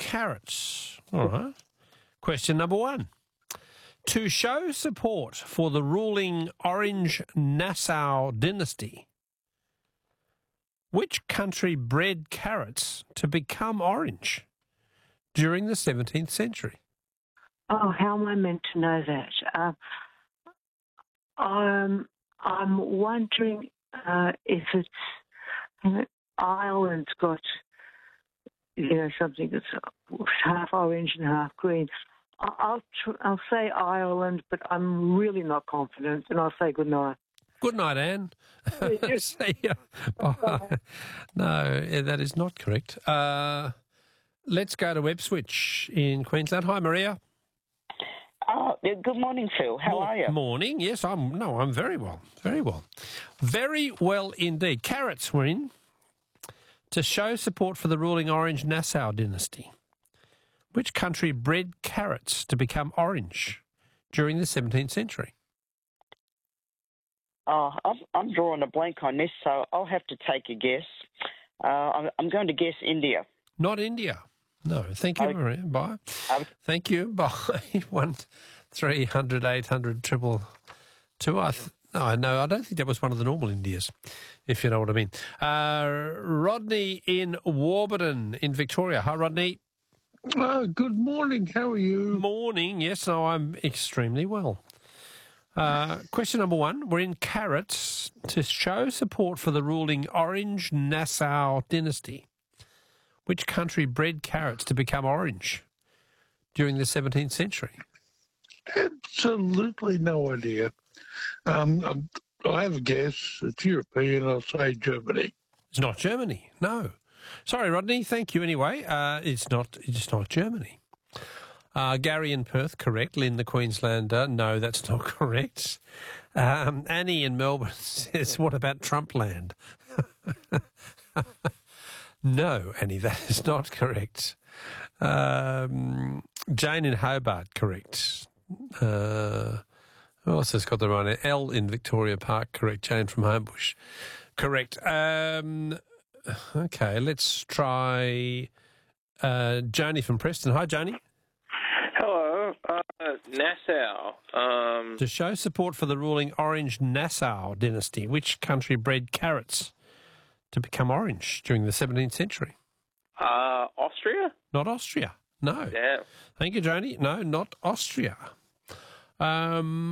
carrots. All right. Question number 1. To show support for the ruling Orange-Nassau dynasty, which country bred carrots to become orange during the 17th century? Oh, how am I meant to know that? I'm wondering if it's Ireland's got, something that's half orange and half green. I'll say Ireland, but I'm really not confident, and I'll say good night. Good night, Anne. See ya. No, that is not correct. Let's go to Ipswich in Queensland. Hi, Maria. Good morning, Phil. How are you? Morning. Yes, I'm very well. Very well. Very well indeed. Carrots were in to show support for the ruling Orange-Nassau dynasty. Which country bred carrots to become orange during the 17th century? I'm drawing a blank on this, so I'll have to take a guess. I'm going to guess India. Not India. No. Thank you, Maria. Bye. Thank you. Bye. 1-300-800 222. I don't think that was one of the normal Indias, if you know what I mean. Rodney in Warburton in Victoria. Hi, Rodney. Good morning. How are you? Morning. Yes, no, I'm extremely well. Question number 1. We're in carrots to show support for the ruling Orange-Nassau dynasty. Which country bred carrots to become orange during the 17th century? Absolutely no idea. I have a guess. It's European. I'll say Germany. It's not Germany. No. Sorry, Rodney. Thank you anyway. It's not Germany. Gary in Perth, correct. Lynn, the Queenslander, no, that's not correct. Annie in Melbourne says, what about Trumpland? No, Annie, that is not correct. Jane in Hobart, correct. Who else has got the right? Elle in Victoria Park, correct. Jane from Homebush, correct. Okay, let's try Joni from Preston. Hi, Joni. Hello, Nassau. To show support for the ruling Orange-Nassau dynasty, which country bred carrots to become orange during the 17th century? Austria? Not Austria, no. Yeah. Thank you, Joni. No, not Austria.